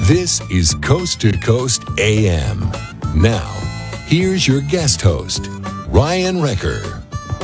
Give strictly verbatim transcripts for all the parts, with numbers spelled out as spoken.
This is Coast to Coast A M. Now, here's your guest host, Ryan Wrecker.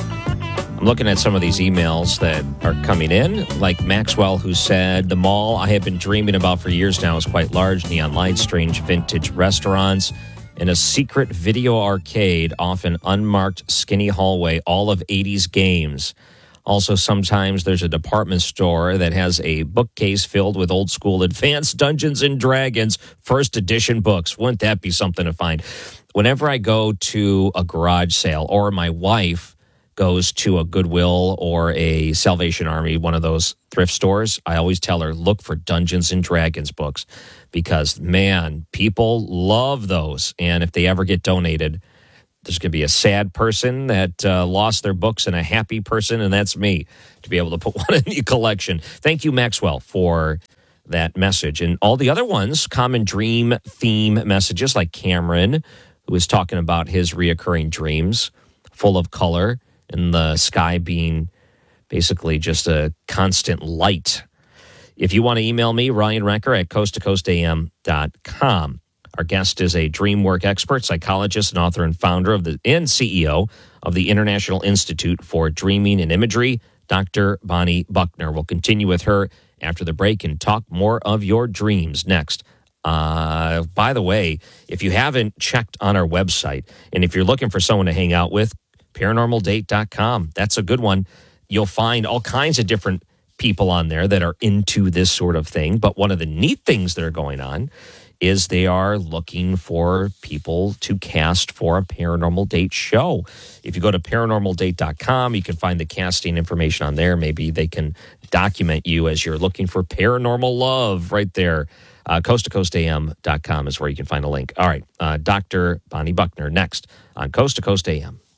I'm looking at some of these emails that are coming in, like Maxwell, who said, the mall I have been dreaming about for years now is quite large. Neon lights, strange vintage restaurants, and a secret video arcade off an unmarked skinny hallway, all of eighties games. Also, sometimes there's a department store that has a bookcase filled with old school Advanced Dungeons and Dragons first edition books. Wouldn't that be something to find? Whenever I go to a garage sale, or my wife goes to a Goodwill or a Salvation Army, one of those thrift stores, I always tell her, look for Dungeons and Dragons books, because, man, people love those. And if they ever get donated, there's going to be a sad person that uh, lost their books and a happy person, and that's me, to be able to put one in the collection. Thank you, Maxwell, for that message. And all the other ones, common dream theme messages, like Cameron, who was talking about his reoccurring dreams, full of color, and the sky being basically just a constant light. If you want to email me, Ryan Wrecker at coast to coast a m dot com. Our guest is a dream work expert, psychologist, and author and founder of the and C E O of the International Institute for Dreaming and Imagery, Doctor Bonnie Buckner. We'll continue with her after the break and talk more of your dreams next. Uh, by the way, if you haven't checked on our website, and if you're looking for someone to hang out with, paranormal date dot com. That's a good one. You'll find all kinds of different people on there that are into this sort of thing. But one of the neat things that are going on is they are looking for people to cast for a Paranormal Date show. If you go to paranormal date dot com, you can find the casting information on there. Maybe they can document you as you're looking for paranormal love right there. Uh, coast to coast a m dot com is where you can find a link. All right, uh, Doctor Bonnie Buckner next on Coast to Coast A M.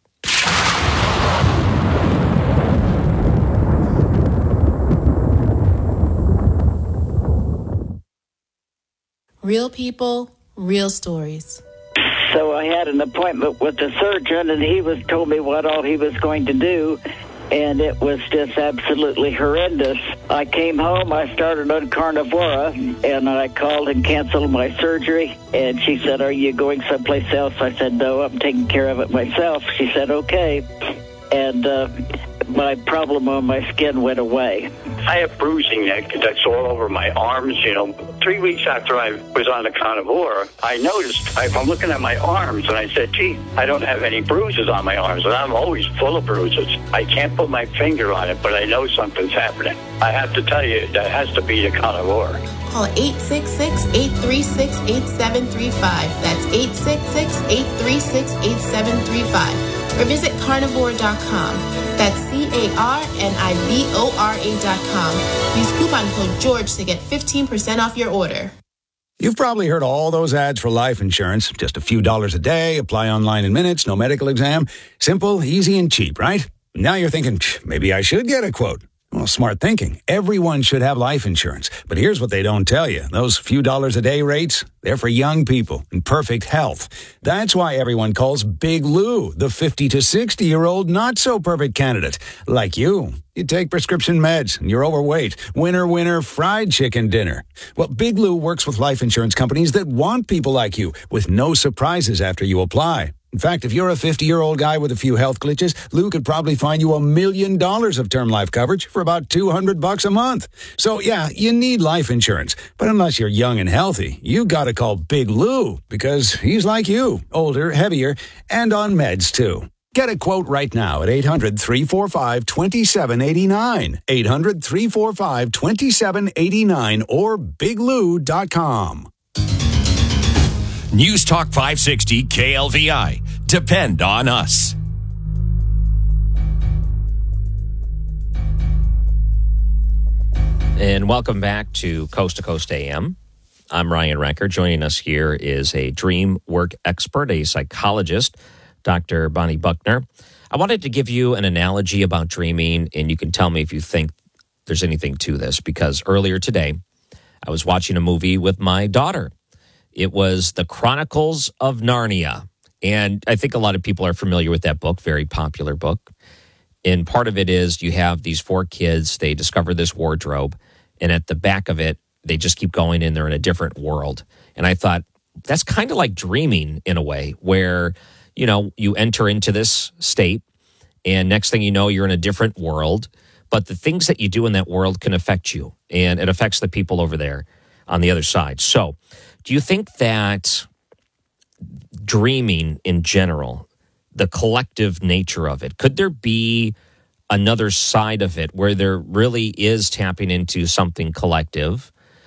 Real people, real stories. So I had an appointment with the surgeon, and he was told me what all he was going to do, and it was just absolutely horrendous. I came home, I started on Carnivora, and I called and canceled my surgery, and she said, are you going someplace else? I said, no, I'm taking care of it myself. She said, okay. And uh, my problem on my skin went away. I have bruising neck that's all over my arms, you know. Three weeks after I was on the Carnivora, I noticed, I, I'm looking at my arms, and I said, gee, I don't have any bruises on my arms, and I'm always full of bruises. I can't put my finger on it, but I know something's happening. I have to tell you, that has to be the Carnivora. Call eight six six, eight three six, eight seven three five. That's eight six six, eight three six, eight seven three five. Or visit carnivore dot com. That's C A R N I V O R A dot com. Use coupon code George to get fifteen percent off your order. You've probably heard all those ads for life insurance. Just a few dollars a day, apply online in minutes, no medical exam. Simple, easy, and cheap, right? Now you're thinking, maybe I should get a quote. Well, smart thinking. Everyone should have life insurance. But here's what they don't tell you. Those few dollars a day rates, they're for young people in perfect health. That's why everyone calls Big Lou the fifty to sixty-year-old not-so-perfect candidate. Like you. You take prescription meds, and you're overweight. Winner, winner, fried chicken dinner. Well, Big Lou works with life insurance companies that want people like you, with no surprises after you apply. In fact, if you're a fifty-year-old guy with a few health glitches, Lou could probably find you a million dollars of term life coverage for about two hundred bucks a month. So, yeah, you need life insurance. But unless you're young and healthy, you gotta call Big Lou, because he's like you, older, heavier, and on meds, too. Get a quote right now at eight hundred, three four five, two seven eight nine, eight hundred, three four five, two seven eight nine, or big lou dot com. News Talk five sixty K L V I. Depend on us. And welcome back to Coast to Coast A M. I'm Ryan Wrecker. Joining us here is a dream work expert, a psychologist, Doctor Bonnie Buckner. I wanted to give you an analogy about dreaming, and you can tell me if you think there's anything to this, because earlier today, I was watching a movie with my daughter. It was The Chronicles of Narnia. And I think a lot of people are familiar with that book, very popular book. And part of it is you have these four kids, they discover this wardrobe, and at the back of it they just keep going and they're in a different world. And I thought, that's kind of like dreaming in a way where, you know, you enter into this state and next thing you know, you're in a different world. But the things that you do in that world can affect you and it affects the people over there on the other side. So do you think that dreaming in general, the collective nature of it, could there be another side of it where there really is tapping into something collective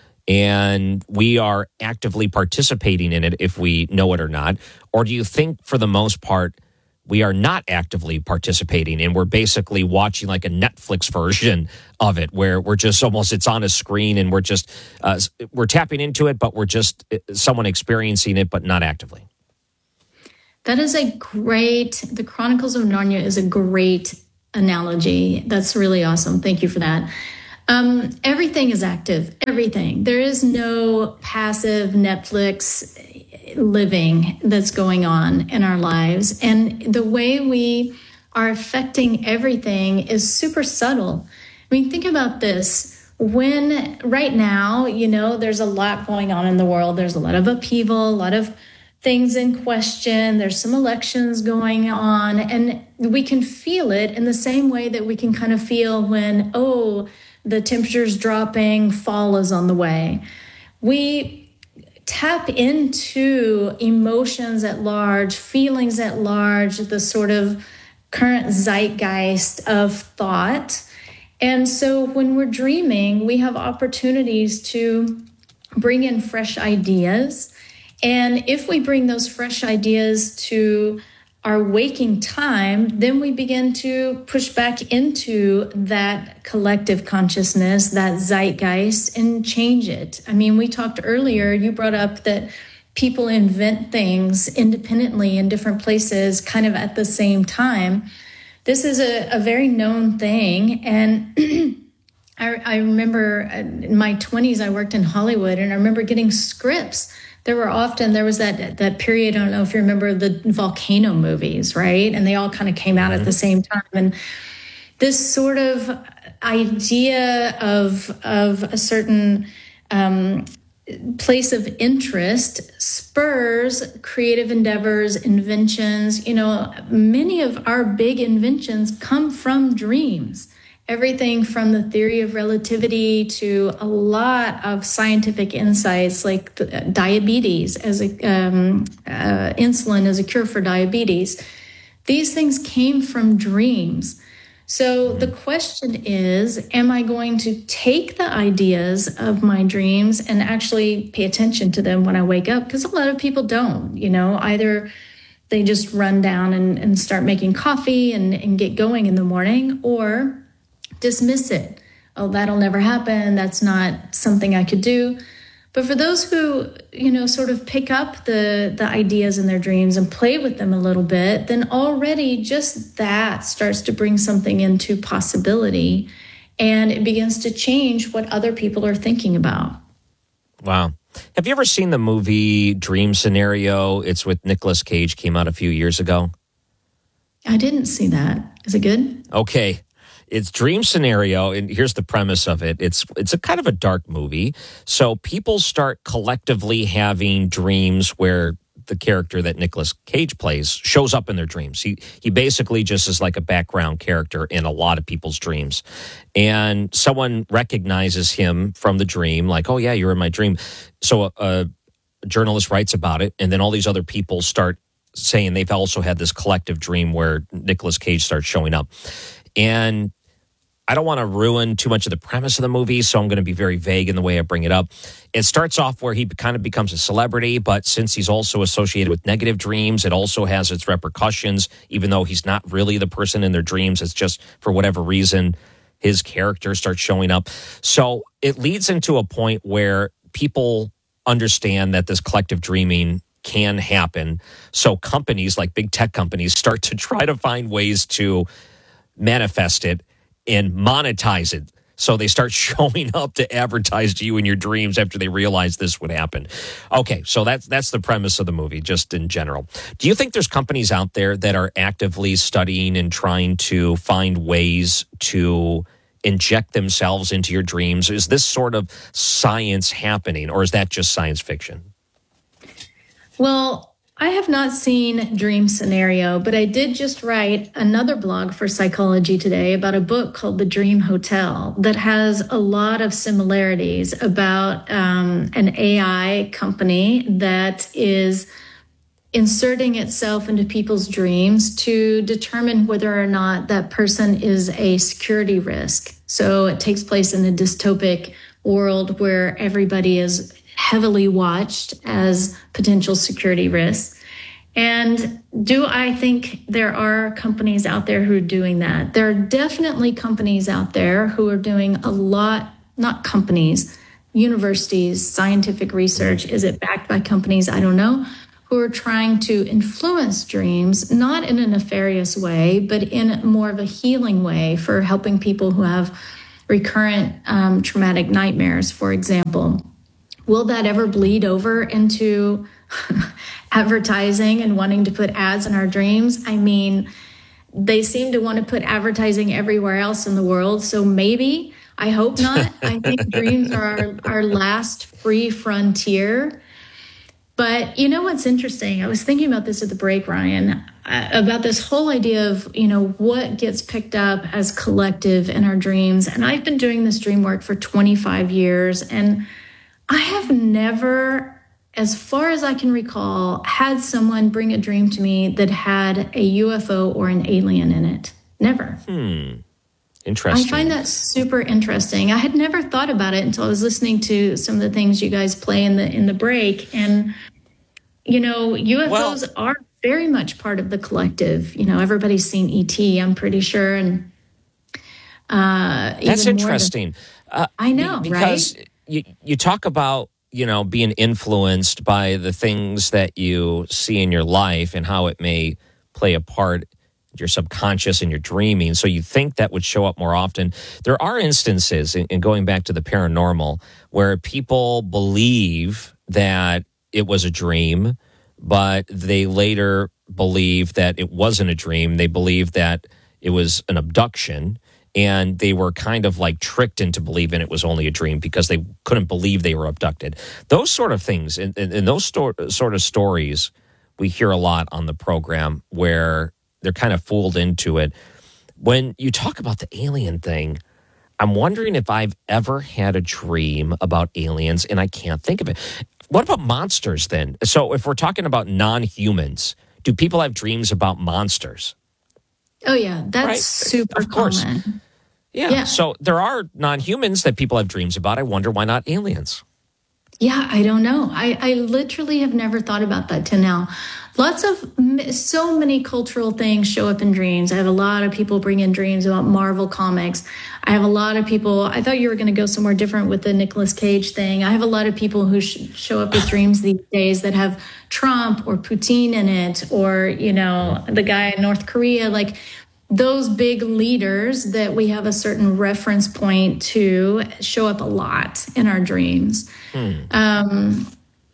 and we are actively participating in it if we know it or not? Or do you think for the most part, we are not actively participating and we're basically watching like a Netflix version of it where we're just almost, it's on a screen and we're just, uh, we're tapping into it, but we're just someone experiencing it, but not actively? That is a great, the Chronicles of Narnia is a great analogy. That's really awesome. Thank you for that. Um, everything is active, everything. There is no passive Netflix living that's going on in our lives. And the way we are affecting everything is super subtle. I mean, think about this. When right now, you know, there's a lot going on in the world. There's a lot of upheaval, a lot of things in question. There's some elections going on, and we can feel it in the same way that we can kind of feel when, oh, the temperature's dropping, fall is on the way. We tap into emotions at large, feelings at large, the sort of current zeitgeist of thought. And so when we're dreaming, we have opportunities to bring in fresh ideas. And if we bring those fresh ideas to our waking time, then we begin to push back into that collective consciousness, that zeitgeist, and change it. I mean, we talked earlier, you brought up that people invent things independently in different places kind of at the same time. This is a, a very known thing. And I, I remember in my twenties, I worked in Hollywood, and I remember getting scripts. There were often, there was that that period, I don't know if you remember the volcano movies, right? And they all kind of came out mm-hmm. at the same time. And this sort of idea of, of a certain um, place of interest spurs creative endeavors, inventions. You know, many of our big inventions come from dreams. Everything from the theory of relativity to a lot of scientific insights like the, uh, diabetes as a um, uh, insulin as a cure for diabetes. These things came from dreams. So the question is, am I going to take the ideas of my dreams and actually pay attention to them when I wake up? Because a lot of people don't, you know, either they just run down and, and start making coffee and, and get going in the morning, or dismiss it. Oh, that'll never happen. That's not something I could do. But for those who, you know, sort of pick up the, the ideas in their dreams and play with them a little bit, then already just that starts to bring something into possibility, and it begins to change what other people are thinking about. Wow. Have you ever seen the movie Dream Scenario? It's with Nicolas Cage, came out a few years ago. I didn't see that. Is it good? Okay. It's Dream Scenario, and here's the premise of it. It's it's a kind of a dark movie. So people start collectively having dreams where the character that Nicolas Cage plays shows up in their dreams. He he basically just is like a background character in a lot of people's dreams. And someone recognizes him from the dream, like, oh, yeah, you're in my dream. So a, a journalist writes about it, and then all these other people start saying they've also had this collective dream where Nicolas Cage starts showing up. And I don't want to ruin too much of the premise of the movie, so I'm going to be very vague in the way I bring it up. It starts off where he kind of becomes a celebrity, but since he's also associated with negative dreams, it also has its repercussions, even though he's not really the person in their dreams. It's just for whatever reason, his character starts showing up. So it leads into a point where people understand that this collective dreaming can happen. So companies like big tech companies start to try to find ways to manifest it and monetize it. So they start showing up to advertise to you in your dreams after they realize this would happen. Okay, so that's that's the premise of the movie, just in general. Do you think there's companies out there that are actively studying and trying to find ways to inject themselves into your dreams? Is this sort of science happening, or is that just science fiction? Well, I have not seen Dream Scenario, but I did just write another blog for Psychology Today about a book called The Dream Hotel that has a lot of similarities about um, an A I company that is inserting itself into people's dreams to determine whether or not that person is a security risk. So it takes place in a dystopic world where everybody is heavily watched as potential security risks. And do I think there are companies out there who are doing that? There are definitely companies out there who are doing a lot, not companies, universities, scientific research. Is it backed by companies? I don't know. Who are trying to influence dreams, not in a nefarious way, but in more of a healing way for helping people who have recurrent um, traumatic nightmares, for example. Will that ever bleed over into advertising and wanting to put ads in our dreams? I mean, they seem to want to put advertising everywhere else in the world. So maybe, I hope not. I think dreams are our, our last free frontier. But you know what's interesting? I was thinking about this at the break, Ryan, uh, about this whole idea of, you know, what gets picked up as collective in our dreams. And I've been doing this dream work for twenty-five years, and I have never, as far as I can recall, had someone bring a dream to me that had a U F O or an alien in it. Never. Hmm. Interesting. I find that super interesting. I had never thought about it until I was listening to some of the things you guys play in the in the break. And, you know, U F Os well, are very much part of the collective. You know, everybody's seen E T, I'm pretty sure. And uh, that's interesting. Than, uh, I know, because right? You, you talk about, you know, being influenced by the things that you see in your life and how it may play a part in your subconscious and your dreaming. So you think that would show up more often. There are instances, in, in going back to the paranormal, where people believe that it was a dream, but they later believe that it wasn't a dream. They believe that it was an abduction. And they were kind of like tricked into believing it was only a dream because they couldn't believe they were abducted. Those sort of things, and, and, and those sto- sort of stories, we hear a lot on the program where they're kind of fooled into it. When you talk about the alien thing, I'm wondering if I've ever had a dream about aliens, and I can't think of it. What about monsters then? So if we're talking about non-humans, do people have dreams about monsters? Oh, yeah, that's right? super of course. common. Yeah. yeah. So there are non-humans that people have dreams about. I wonder why not aliens? Yeah, I don't know. I, I literally have never thought about that till now. Lots of, so many cultural things show up in dreams. I have a lot of people bring in dreams about Marvel comics. I have a lot of people, I thought you were going to go somewhere different with the Nicolas Cage thing. I have a lot of people who sh- show up with dreams these days that have Trump or Putin in it, or, you know, the guy in North Korea, like those big leaders that we have a certain reference point to show up a lot in our dreams. Hmm. Um,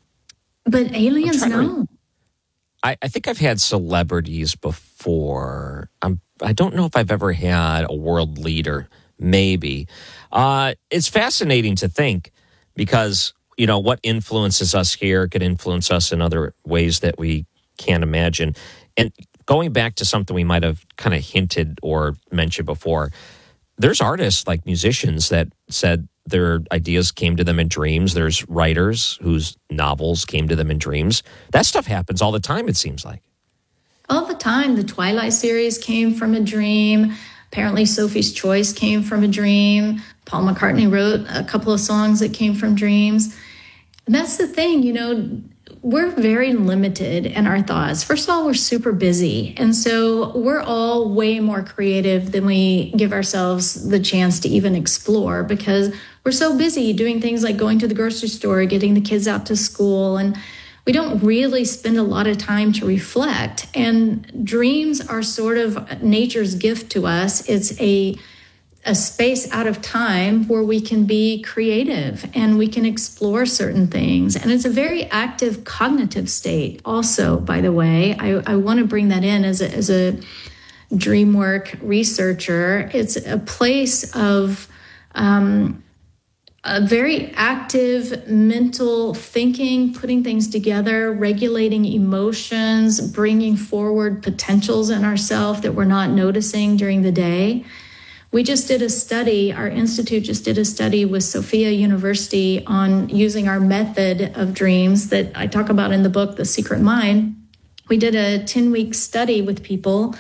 but aliens, no. I, I think I've had celebrities before. I'm, I don't know if I've ever had a world leader, maybe. Uh, it's fascinating to think because, you know, what influences us here could influence us in other ways that we can't imagine. And going back to something we might have kind of hinted or mentioned before, there's artists like musicians that said their ideas came to them in dreams. There's writers whose novels came to them in dreams. That stuff happens all the time, it seems like. All the time. The Twilight series came from a dream. Apparently Sophie's Choice came from a dream. Paul McCartney wrote a couple of songs that came from dreams. And that's the thing, you know, we're very limited in our thoughts. First of all, we're super busy. And so we're all way more creative than we give ourselves the chance to even explore because we're so busy doing things like going to the grocery store, getting the kids out to school. And we don't really spend a lot of time to reflect. And dreams are sort of nature's gift to us. It's a a space out of time where we can be creative and we can explore certain things. And it's a very active cognitive state also, by the way. I, I want to bring that in as a, as a dream work researcher. It's a place of um, a very active mental thinking, putting things together, regulating emotions, bringing forward potentials in ourselves that we're not noticing during the day. We just did a study, our institute just did a study with Sophia University on using our method of dreams that I talk about in the book, The Secret Mind. We did a ten-week study with people,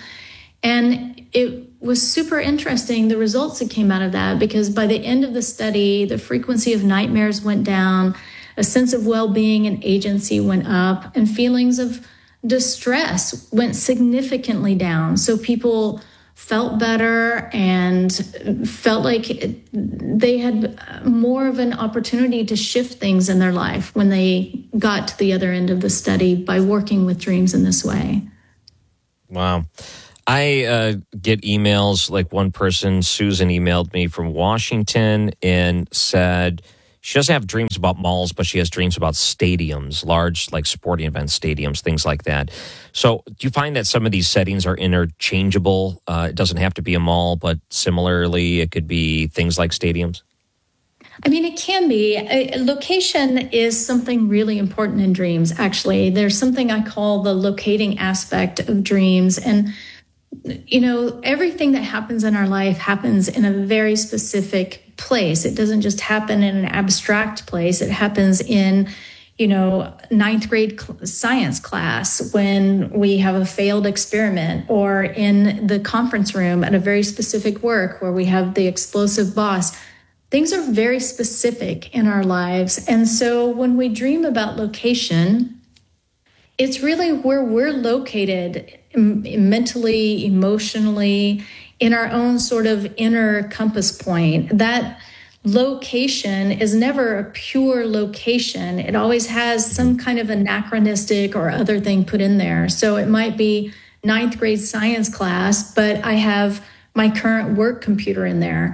and it was super interesting, the results that came out of that, because by the end of the study, the frequency of nightmares went down, a sense of well-being and agency went up, and feelings of distress went significantly down. So people felt better and felt like they had more of an opportunity to shift things in their life when they got to the other end of the study by working with dreams in this way. Wow. I uh, get emails, like one person, Susan, emailed me from Washington and said she doesn't have dreams about malls, but she has dreams about stadiums, large like sporting event stadiums, things like that. So do you find that some of these settings are interchangeable? Uh, it doesn't have to be a mall, but similarly, it could be things like stadiums? I mean, it can be. A location is something really important in dreams, actually. There's something I call the locating aspect of dreams. And, you know, everything that happens in our life happens in a very specific place. It doesn't just happen in an abstract place. It happens in, you know, ninth grade cl- science class when we have a failed experiment, or in the conference room at a very specific work where we have the explosive boss. Things are very specific in our lives. And so when we dream about location, it's really where we're located mentally, emotionally, in our own sort of inner compass point. That location is never a pure location. It always has some kind of anachronistic or other thing put in there. So it might be ninth grade science class, but I have my current work computer in there.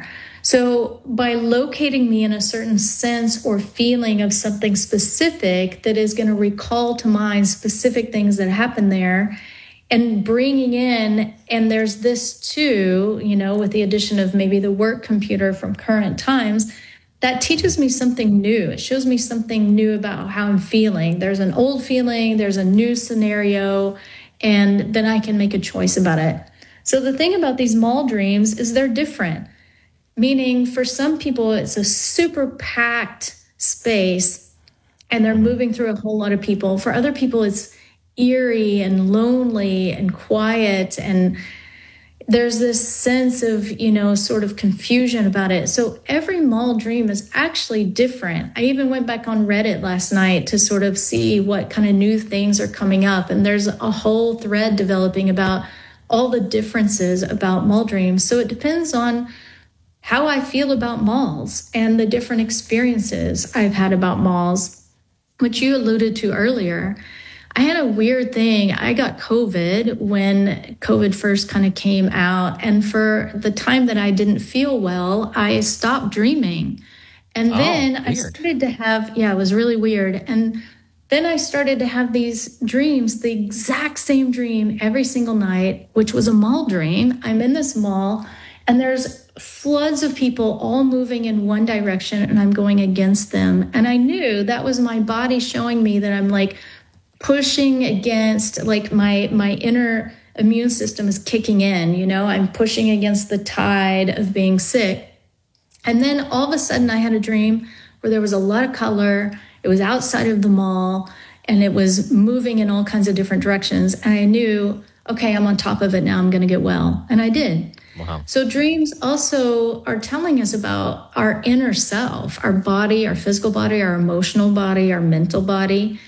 So by locating me in a certain sense or feeling of something specific that is going to recall to mind specific things that happen there, and bringing in, and there's this too, you know, with the addition of maybe the work computer from current times, that teaches me something new. It shows me something new about how I'm feeling. There's an old feeling, there's a new scenario, and then I can make a choice about it. So the thing about these mall dreams is they're different. Meaning for some people, it's a super packed space and they're moving through a whole lot of people. For other people, it's eerie and lonely and quiet. And there's this sense of, you know, sort of confusion about it. So every mall dream is actually different. I even went back on Reddit last night to sort of see what kind of new things are coming up. And there's a whole thread developing about all the differences about mall dreams. So it depends on how I feel about malls and the different experiences I've had about malls, which you alluded to earlier. I had a weird thing. I got COVID when COVID first kind of came out. And for the time that I didn't feel well, I stopped dreaming. And oh, then weird. I started to have, yeah, it was really weird. And then I started to have these dreams, the exact same dream every single night, which was a mall dream. I'm in this mall and there's floods of people all moving in one direction and I'm going against them. And I knew that was my body showing me that I'm like pushing against, like my my inner immune system is kicking in, you know, I'm pushing against the tide of being sick. And then all of a sudden I had a dream where there was a lot of color. It was outside of the mall and it was moving in all kinds of different directions. And I knew, okay, I'm on top of it now. I'm going to get well. And I did. Wow. So dreams also are telling us about our inner self, our body, our physical body, our emotional body, our mental body.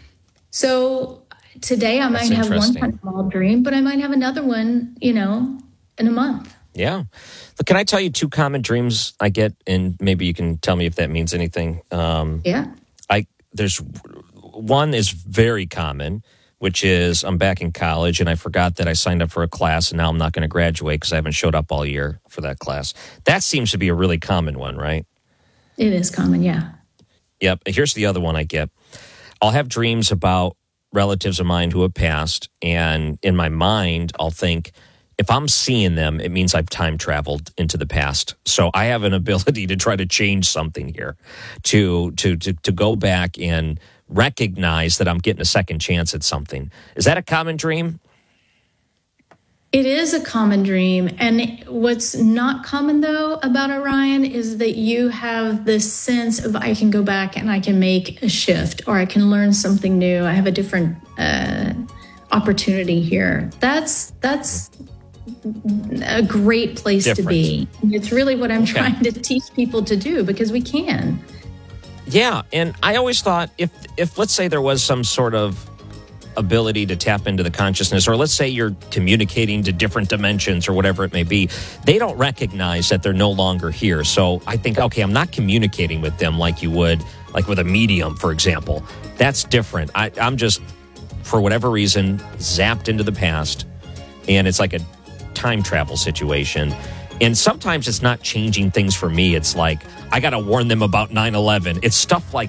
So today I might have one kind of mall dream, but I might have another one, you know, in a month. Yeah. Look, can I tell you two common dreams I get? And maybe you can tell me if that means anything. Um, yeah. I there's one is very common, which is I'm back in college and I forgot that I signed up for a class and now I'm not going to graduate because I haven't showed up all year for that class. That seems to be a really common one, right? It is common, yeah. Yep. Here's the other one I get. I'll have dreams about relatives of mine who have passed, and in my mind, I'll think, if I'm seeing them, it means I've time traveled into the past. So I have an ability to try to change something here, to to to, to go back and recognize that I'm getting a second chance at something. Is that a common dream? It is a common dream. And what's not common, though, about Orion is that you have this sense of I can go back and I can make a shift, or I can learn something new. I have a different uh, opportunity here. That's that's a great place Different. to be. It's really what I'm Okay. trying to teach people to do, because we can. Yeah, and I always thought if if let's say there was some sort of ability to tap into the consciousness, or let's say you're communicating to different dimensions or whatever it may be, they don't recognize that they're no longer here. So I think, okay, I'm not communicating with them like you would, like with a medium, for example. That's different. I, I'm just, for whatever reason, zapped into the past, and it's like a time travel situation. And sometimes it's not changing things for me. It's like, I got to warn them about nine eleven. It's stuff like